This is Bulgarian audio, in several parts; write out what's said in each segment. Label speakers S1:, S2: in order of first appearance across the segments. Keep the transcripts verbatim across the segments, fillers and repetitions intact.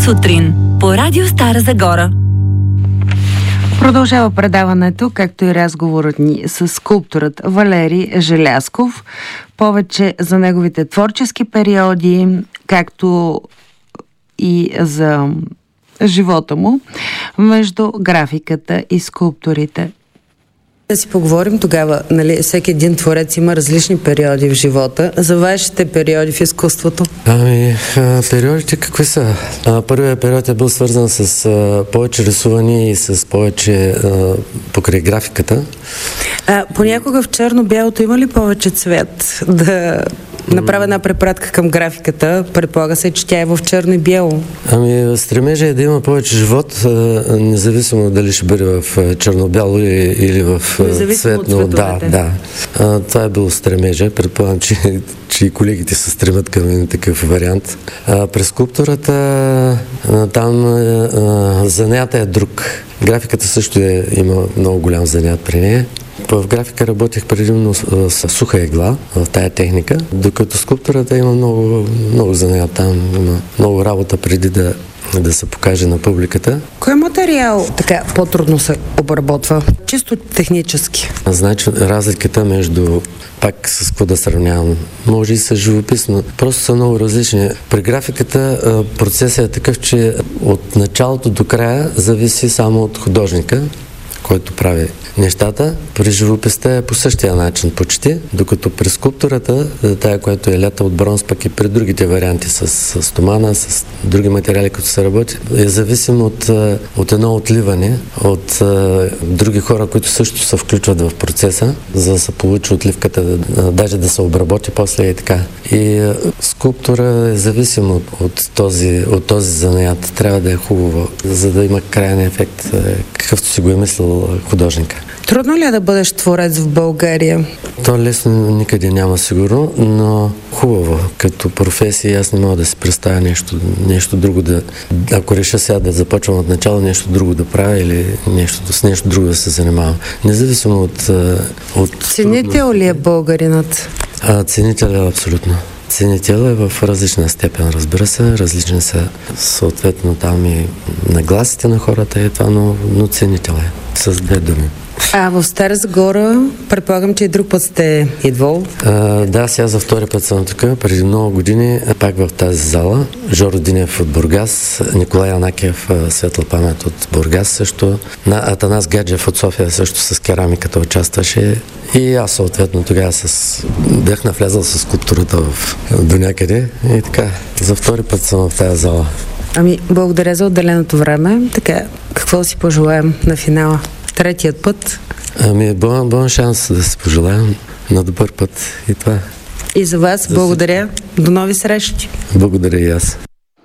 S1: сутрин по Радио Стара Загора.
S2: Продължава предаването, както и разговорът ни с скулпторът Валери Желязков. Повече за неговите творчески периоди, както и за живота му между графиката и скулпторите.
S3: Да си поговорим тогава, нали, всеки един творец има различни периоди в живота. За вашите периоди в изкуството?
S4: Ами, а, периодите какви са? А, първият период е бил свързан с а, повече рисуване и с повече а, покрай графиката.
S3: А, понякога в черно-бялото има ли повече цвет? Да направя една препратка към графиката. Предполага се, че тя е в черно и бяло.
S4: Ами, стремежа е да има повече живот, а, независимо дали ще бъде в черно-бяло или, или в цветно. Да, да. А, това е било стремежа. Предполагам, че, че и колегите се стремят към един такъв вариант. А, през скулптурата а, там а, занята е друг. Графиката също е, има много голям занят при нея. В графика работех предимно с, с суха игла в тая техника, докато скулптурата има много, много занят. Там има много работа преди да, да се покаже на публиката.
S3: Кой материал така по-трудно се обработва? Чисто технически.
S4: Значи разликата между, пак с какво да сравнявам, може и с живопис, но просто са много различни. При графиката процесът е такъв, че от началото до края зависи само от художника, който прави нещата. При живописта е по същия начин почти, докато при скулптурата, тая, която е лята от бронз, пък и при другите варианти с, с стомана, с други материали, които се работи, е зависим от, от едно отливане, от а, други хора, които също се включват в процеса, за да се получи отливката, даже да се обработи после и така. И а, скулптура е зависим от, от, този, от този занаят. Трябва да е хубаво, за да има крайен ефект, какъвто си го е мислил художника.
S3: Трудно ли е да бъдеш творец в България?
S4: То лесно никъде няма сигурно, но хубаво. Като професия аз не мога да си представя нещо, нещо друго да... Ако реша сега да започвам от начало, нещо друго да правя или нещо, с нещо друго да се занимавам. Независимо от... от
S3: Ценител ли е българинът?
S4: А, ценител е абсолютно. Ценител е в различна степен, разбира се. Различни са съответно там и нагласите на хората и това, но, но ценител е. С две думи.
S3: А в Стара Загора, предполагам, че и друг път сте идвал?
S4: А, да, сега за втори път съм тук. Преди много години, пак в тази зала. Жоро Динев от Бургас, Николай Анакиев, светла памет от Бургас също. Атанас Гаджев от София също с керамиката участваше. И аз съответно тогава с... бях навлязал с скулптурата в... до някъде. И така, за втори път съм в тази зала.
S3: Ами, благодаря за отделеното време. Така, какво си пожелаем на финала? Третият път.
S4: Ами, бон, бон шанс да се пожелаем на добър път и това.
S3: И за вас, благодаря. До нови срещи.
S4: Благодаря и аз.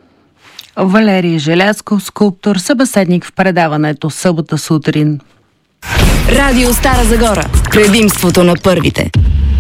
S2: Валери Желязков, скулптор, събеседник в предаването събота сутрин.
S1: Радио Стара Загора. Предимството на първите.